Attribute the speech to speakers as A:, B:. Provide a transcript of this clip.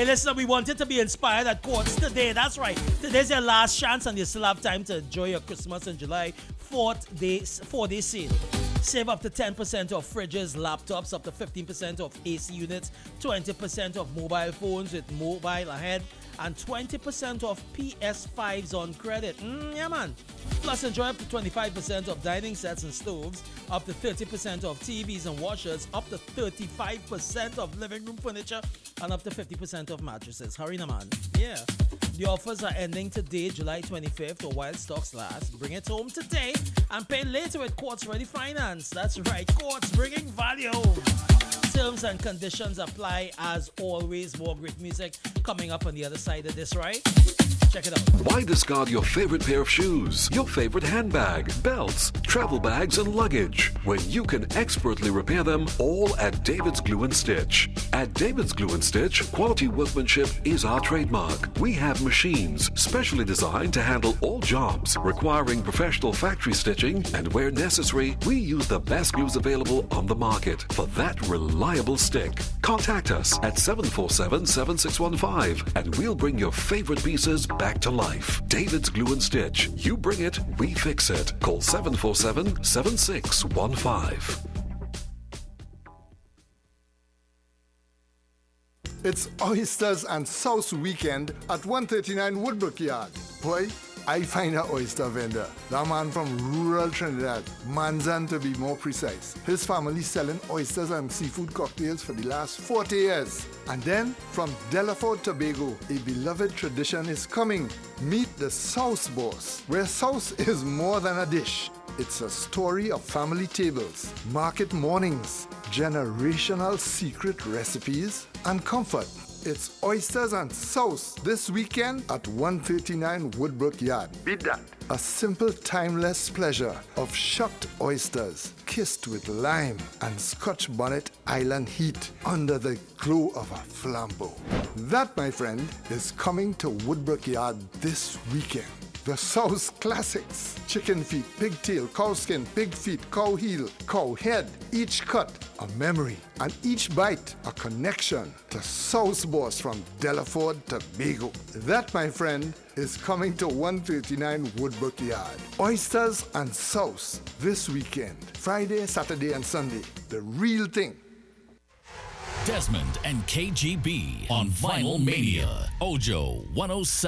A: listen, we wanted to be inspired at Quartz today. That's right. Today's your last chance and you still have time to enjoy your Christmas in July 4-day sale. Save up to 10% off fridges, laptops, up to 15% off AC units, 20% off mobile phones with mobile ahead, and 20% off PS5s on credit. Yeah, man. Plus, enjoy up to 25% off dining sets and stoves, up to 30% off TVs and washers, up to 35% off living room furniture, and up to 50% off mattresses. Hurry na, man. Yeah. The offers are ending today, July 25th, or while stocks last. Bring it home today and pay later with Quartz Ready Finance. That's right, Quartz bringing value home. Terms and conditions apply as always. More great music coming up on the other side of this, right? Check it out.
B: Why discard your favorite pair of shoes, your favorite handbag, belts, travel bags, and luggage when you can expertly repair them all at David's Glue and Stitch? At David's Glue and Stitch, quality workmanship is our trademark. We have machines specially designed to handle all jobs requiring professional factory stitching, and where necessary, we use the best glues available on the market for that reliable stick. Contact us at 747-7615 and we'll bring your favorite pieces back to life. David's Glue and Stitch. You bring it, we fix it. Call 747-7615.
C: It's Oysters and Sauce weekend at 139 Woodbrook Yard. Boy, I find an oyster vendor. That man from rural Trinidad, Manzan to be more precise. His family selling oysters and seafood cocktails for the last 40 years. And then from Delaford, Tobago, a beloved tradition is coming. Meet the Sauce Boss, where sauce is more than a dish. It's a story of family tables, market mornings, generational secret recipes, and comfort. It's Oysters and Sauce this weekend at 139 Woodbrook Yard. Beat that. A simple, timeless pleasure of shucked oysters kissed with lime and Scotch bonnet island heat under the glow of a flambeau. That, my friend, is coming to Woodbrook Yard this weekend. The Sauce Classics. Chicken feet, pigtail, cow skin, pig feet, cow heel, cow head. Each cut, a memory. And each bite, a connection to Sauce Boss from Delaford, Tobago. That, my friend, is coming to 139 Woodbrook Yard. Oysters and Sauce this weekend. Friday, Saturday, and Sunday. The real thing.
D: Desmond and KGB on Vinyl Mania. Ojo 107.